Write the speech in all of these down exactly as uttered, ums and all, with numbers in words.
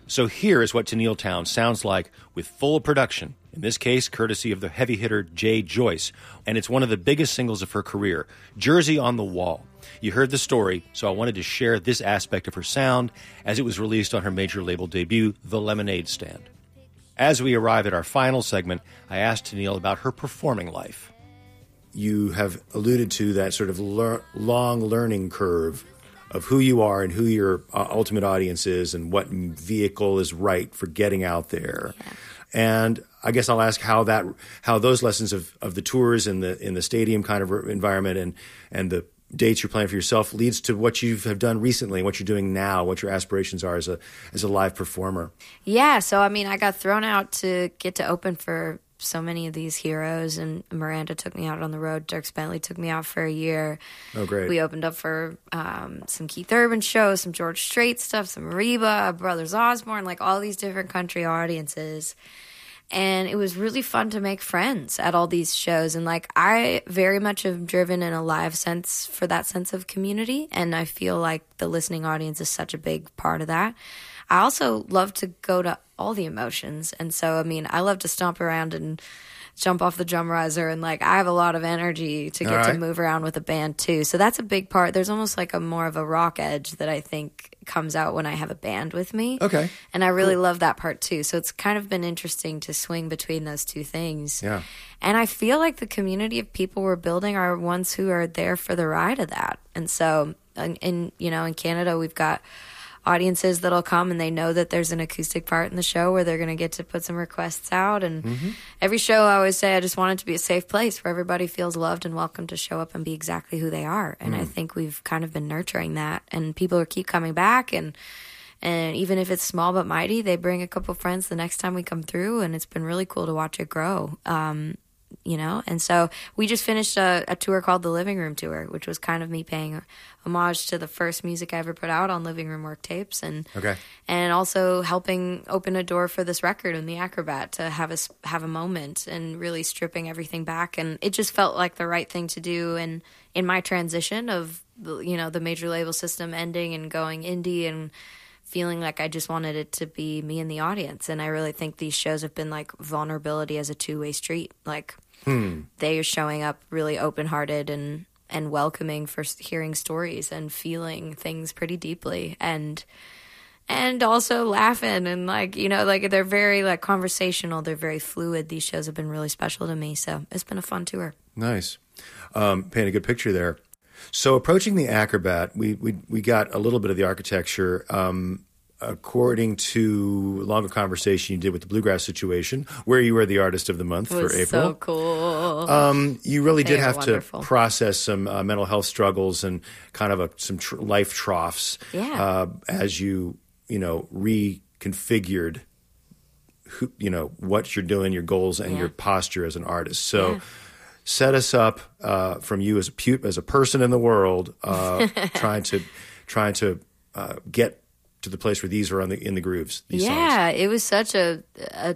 So here is what Tenille Town sounds like with full production, in this case courtesy of the heavy hitter Jay Joyce, and it's one of the biggest singles of her career, Jersey on the Wall. You heard the story, so I wanted to share this aspect of her sound as it was released on her major label debut, The Lemonade Stand. As we arrive at our final segment, I asked Tenille about her performing life. You have alluded to that sort of lear- long learning curve of who you are and who your uh, ultimate audience is and what vehicle is right for getting out there. Yeah. And I guess I'll ask how that, how those lessons of, of the tours in the in the stadium kind of environment and and the dates you're playing for yourself leads to what you have done recently and what you're doing now, what your aspirations are as a as a live performer. Yeah, so I mean, I got thrown out to get to open for so many of these heroes, and Miranda took me out on the road. Dierks Bentley took me out for a year. Oh, great. We opened up for um, some Keith Urban shows, some George Strait stuff, some Reba, Brothers Osborne, like all these different country audiences. And it was really fun to make friends at all these shows. And like, I very much have driven in a live sense for that sense of community. And I feel like the listening audience is such a big part of that. I also love to go to all the emotions. And so, I mean, I love to stomp around and jump off the drum riser. And like, I have a lot of energy to get right. to move around with a band too. So that's a big part. There's almost like a more of a rock edge that I think comes out when I have a band with me. Okay. And I really Cool. love that part too. So it's kind of been interesting to swing between those two things. Yeah. And I feel like the community of people we're building are ones who are there for the ride of that. And so, in, in you know, in Canada, we've got audiences that'll come and they know that there's an acoustic part in the show where they're going to get to put some requests out. And Mm-hmm. every show I always say I just want it to be a safe place where everybody feels loved and welcome to show up and be exactly who they are. And Mm. I think we've kind of been nurturing that, and people are keep coming back, and and even if it's small but mighty, they bring a couple friends the next time we come through, and it's been really cool to watch it grow. Um, you know, and so we just finished a, a tour called the Living Room Tour, which was kind of me paying homage to the first music I ever put out on Living Room Work Tapes, and Okay. and also helping open a door for this record and the Acrobat to have a s- have a moment and really stripping everything back. And it just felt like the right thing to do. And in my transition of the- you know the major label system ending and going indie, and feeling like I just wanted it to be me and the audience. And I really think these shows have been like vulnerability as a two-way street. Like Hmm. they are showing up really open-hearted and and welcoming for s- hearing stories and feeling things pretty deeply, and and also laughing, and like, you know, like they're very like conversational, they're very fluid. These shows have been really special to me, so it's been a fun tour. Nice. Um, paint a good picture there. So approaching the Acrobat, we we we got a little bit of the architecture. Um, according to a longer conversation you did with the Bluegrass Situation, where you were the artist of the month It for was April. so cool. Um, you really They did are have wonderful. to process some uh, mental health struggles and kind of a, some tr- life troughs Yeah. uh, as you, you know, reconfigured, who, you know, what you're doing, your goals, and Yeah. your posture as an artist. So Yeah. set us up uh, from you as a pu- as a person in the world, uh, trying to trying to uh, get to the place where these are on the in the grooves. These songs. Yeah, it was such a, a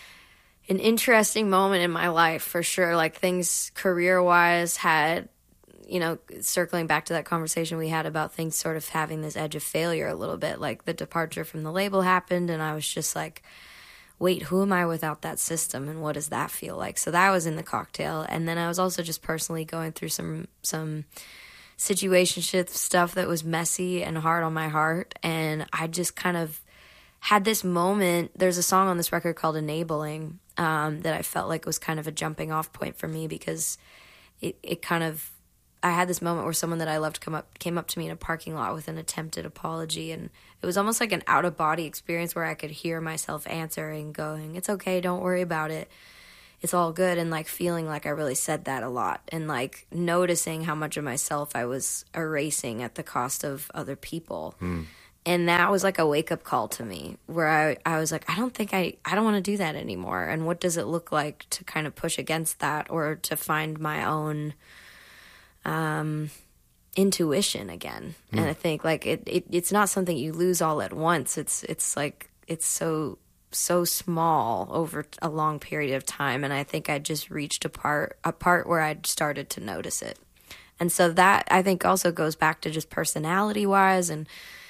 an interesting moment in my life for sure. Like things career wise had, you know, circling back to that conversation we had about things sort of having this edge of failure a little bit. Like the departure from the label happened, and I was just like, wait, who am I without that system, and what does that feel like? So that was in the cocktail. And then I was also just personally going through some some situationship stuff that was messy and hard on my heart, and I just kind of had this moment. There's a song on this record called Enabling um, that I felt like was kind of a jumping off point for me, because it, it kind of, I had this moment where someone that I loved come up came up to me in a parking lot with an attempted apology, and it was almost like an out-of-body experience where I could hear myself answering, going, it's okay, don't worry about it, it's all good, and like feeling like I really said that a lot, and like noticing how much of myself I was erasing at the cost of other people. Mm. And that was like a wake-up call to me, where I, I was like, I don't think I, I don't want to do that anymore. And what does it look like to kind of push against that, or to find my own um, intuition again? Mm. And I think like it, it, it's not something you lose all at once. It's, it's like, it's so, so small over a long period of time. And I think I just reached a part, a part where I'd started to notice it. And so that I think also goes back to just personality wise, and,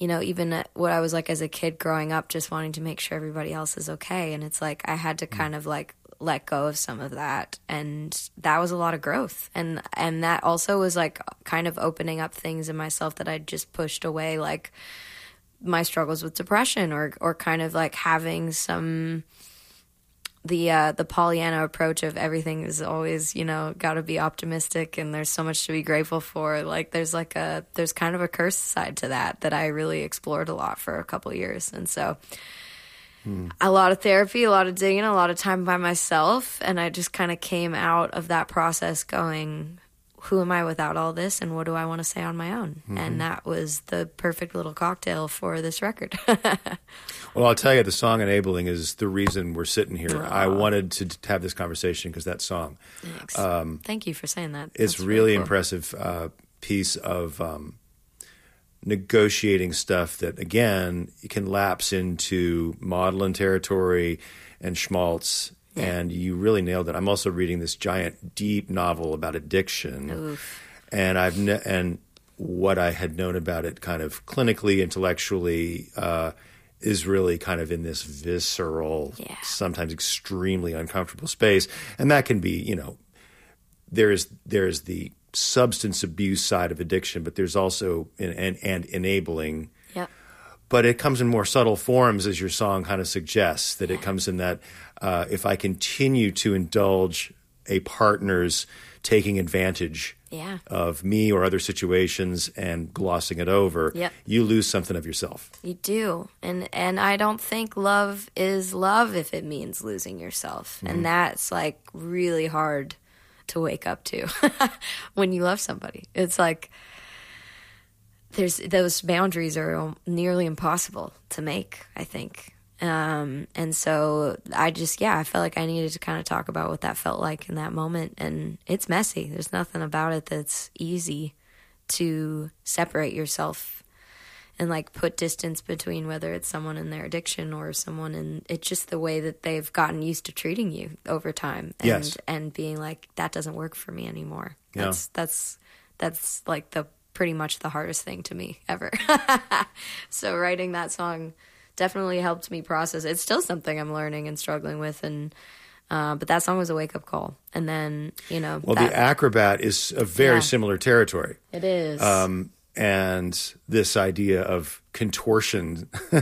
you know, even at what I was like as a kid growing up, just wanting to make sure everybody else is okay. And it's like I had to kind of like let go of some of that, and that was a lot of growth. And and that also was like kind of opening up things in myself that I'd just pushed away, like my struggles with depression, or or kind of like having some the uh, the Pollyanna approach of everything is always, you know, got to be optimistic and there's so much to be grateful for. Like there's like a there's kind of a curse side to that that I really explored a lot for a couple of years. And so hmm. a lot of therapy, a lot of digging, a lot of time by myself, and I just kind of came out of that process going, who am I without all this, and what do I want to say on my own? Mm-hmm. And that was the perfect little cocktail for this record. Well, I'll tell you, the song Enabling is the reason we're sitting here. Aww. I wanted to have this conversation because that song. Thanks. Um, Thank you for saying that. It's really, really cool. Impressive uh, piece of um, negotiating stuff that, again, can lapse into Maudlin territory and schmaltz. Yeah. And you really nailed it. I'm also reading this giant, deep novel about addiction. Oof. And I've ne- and what I had known about it kind of clinically, intellectually, uh, is really kind of in this visceral, yeah. sometimes extremely uncomfortable space. And that can be, you know, there is there is the substance abuse side of addiction, but there's also and and, and enabling. Yep. But it comes in more subtle forms, as your song kind of suggests, that it comes in that uh, if I continue to indulge a partner's taking advantage yeah. of me or other situations and glossing it over, yep. you lose something of yourself. You do. And and I don't think love is love if it means losing yourself. Mm-hmm. And that's like really hard to wake up to when you love somebody. It's like there's those boundaries are nearly impossible to make, I think. Um, and so I just, yeah, I felt like I needed to kind of talk about what that felt like in that moment. And it's messy. There's nothing about it that's easy to separate yourself and like put distance between whether it's someone in their addiction or someone in, it's just the way that they've gotten used to treating you over time. And, yes. and being like, that doesn't work for me anymore. Yeah. That's, that's, that's like the pretty much the hardest thing to me ever. So writing that song definitely helped me process. It's still something I'm learning and struggling with, and uh, but that song was a wake up call. And then, you know, well, that, the Acrobat is a very yeah, similar territory. It is, um, and this idea of contortion, uh,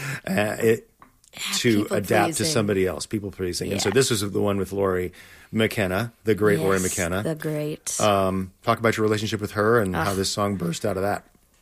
it to people adapt pleasing. to somebody else, people pleasing. Yeah. And so this is the one with Lori McKenna, the great yes, Lori McKenna, the great. Um, talk about your relationship with her and uh, how this song burst out of that.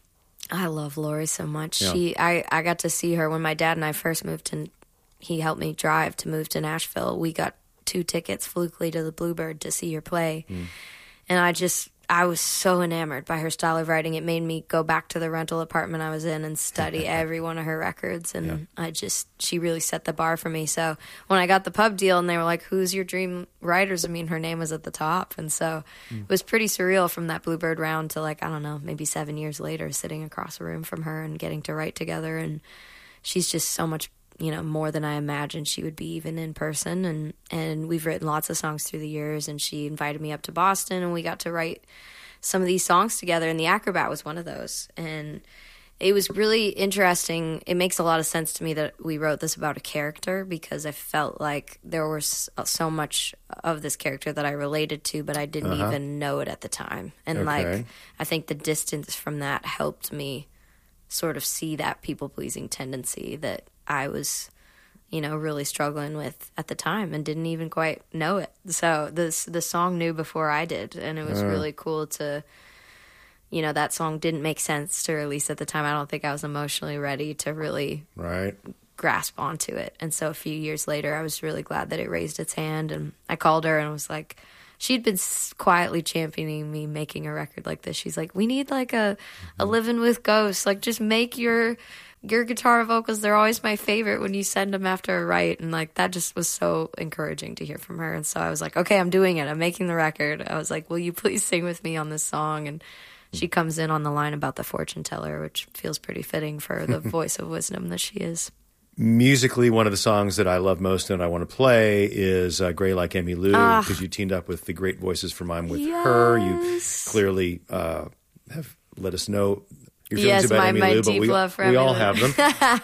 I love Lori so much. Yeah. She, I, I got to see her when my dad and I first moved to, he helped me drive to move to Nashville. We got two tickets flukily to the Bluebird to see her play. Mm. And I just, I was so enamored by her style of writing. It made me go back to the rental apartment I was in and study every one of her records. And yeah. I just, she really set the bar for me. So when I got the pub deal and they were like, who's your dream writers? I mean, her name was at the top. And so mm. it was pretty surreal from that Bluebird round to like, I don't know, maybe seven years later, sitting across a room from her and getting to write together. And she's just so much, you know, more than I imagined she would be even in person. And, and we've written lots of songs through the years, and she invited me up to Boston and we got to write some of these songs together, and the Acrobat was one of those. And it was really interesting. It makes a lot of sense to me that we wrote this about a character, because I felt like there was so much of this character that I related to, but I didn't uh-huh. even know it at the time. And okay. like, I think the distance from that helped me sort of see that people-pleasing tendency that I was, you know, really struggling with at the time and didn't even quite know it. So this the song knew before I did, and it was uh. really cool to, you know, that song didn't make sense to release at the time. I don't think I was emotionally ready to really right. grasp onto it. And so a few years later, I was really glad that it raised its hand, and I called her and was like, she'd been quietly championing me making a record like this. She's like, we need like a, mm-hmm. a Living with Ghosts. Like, just make your your guitar vocals. They're always my favorite when you send them after a write. And like, that just was so encouraging to hear from her. And so I was like, okay, I'm doing it. I'm making the record. I was like, will you please sing with me on this song? And she comes in on the line about the fortune teller, which feels pretty fitting for the voice of wisdom that she is. Musically, one of the songs that I love most and I want to play is uh, Gray Like Emmy Lou, because ah, you teamed up with the Great Voices for Mime with yes. her. You clearly uh, have let us know Your feelings Yes, about my- Emmy my Lou, but deep we, love for we Emmy all Lou. have them.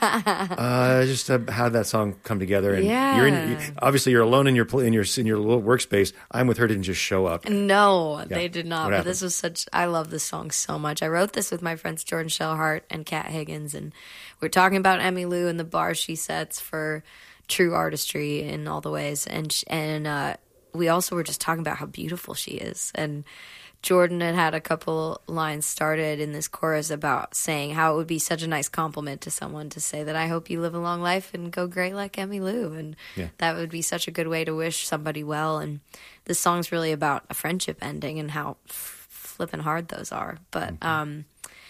uh, just uh, how that song come together, and Yeah. you're in, you, obviously you're alone in your pl- in your in your little workspace. I'm with her didn't just show up. No, they did not. What But happened? this was such. I love this song so much. I wrote this with my friends Jordan Shellhart and Kat Higgins, and we're talking about Emmy Lou and the bar she sets for true artistry in all the ways. And sh- and uh, we also were just talking about how beautiful she is. And Jordan had had a couple lines started in this chorus about saying how it would be such a nice compliment to someone to say that I hope you live a long life and go great like Emmy Lou. And Yeah. that would be such a good way to wish somebody well. And this song's really about a friendship ending and how f- flippin' hard those are. But um,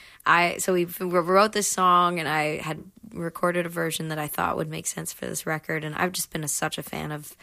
I so we wrote this song, and I had recorded a version that I thought would make sense for this record. And I've just been a, such a fan of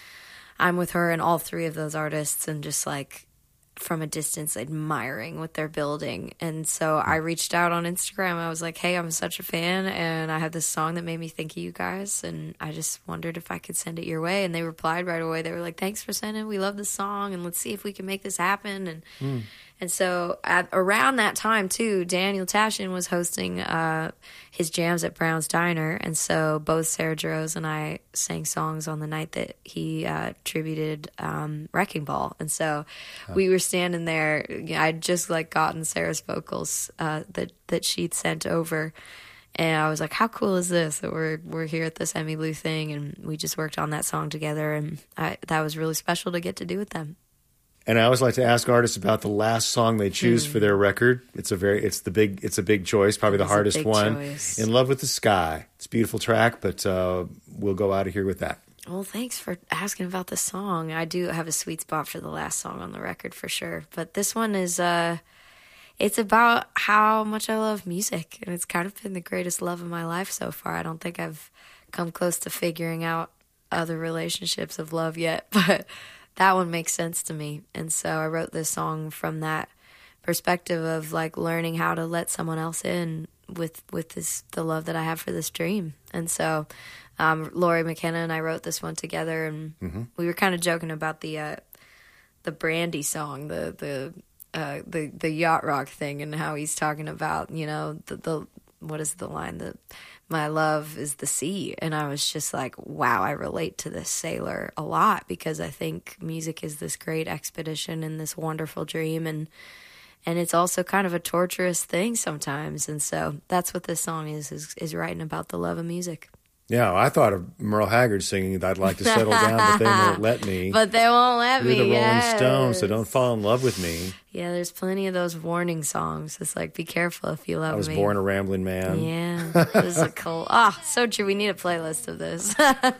I'm with her and all three of those artists, and just like from a distance admiring what they're building. And so I reached out on Instagram. I was like, hey, I'm such a fan, and I have this song that made me think of you guys, and I just wondered if I could send it your way. And they replied right away. They were like, thanks for sending. We love this song, and let's see if we can make this happen. And Mm. and so at, around that time, too, Daniel Tashin was hosting uh, his jams at Brown's Diner. And so both Sarah Jarosz and I sang songs on the night that he uh, tributed um, Wrecking Ball. And so we were standing there. I'd just like gotten Sarah's vocals uh, that, that she'd sent over. And I was like, how cool is this that we're we're here at this Emmy Lou thing? And we just worked on that song together. And I, that was really special to get to do with them. And I always like to ask artists about the last song they choose Hmm. for their record. It's a very, it's the big, it's a big choice, probably the It's a hardest big one. choice. In Love with the Sky. It's a beautiful track, but uh, we'll go out of here with that. Well, thanks for asking about the song. I do have a sweet spot for the last song on the record for sure. But this one is, uh, it's about how much I love music. And it's kind of been the greatest love of my life so far. I don't think I've come close to figuring out other relationships of love yet. But that one makes sense to me. And so I wrote this song from that perspective of like learning how to let someone else in with with this the love that I have for this dream. And so um, Laurie McKenna and I wrote this one together, and Mm-hmm. we were kind of joking about the uh, the Brandy song, the the uh, the the yacht rock thing, and how he's talking about, you know, the, the what is the line, that my love is the sea. And I was just like, wow, I relate to this sailor a lot, because I think music is this great expedition and this wonderful dream, and and it's also kind of a torturous thing sometimes. And so that's what this song is, is, is writing about the love of music. Yeah, I thought of Merle Haggard singing that I'd like to settle down, but they won't let me. But they won't let Through me. the Rolling yes. Stones, so don't fall in love with me. Yeah, there's plenty of those warning songs. It's like, be careful if you love me. I was born a rambling man. Yeah, this is a cool. Ah, oh, so true. We need a playlist of this.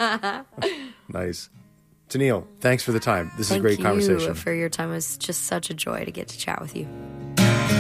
Nice. Tennille, thanks for the time. This is Thank a great you conversation. for your time. It was just such a joy to get to chat with you.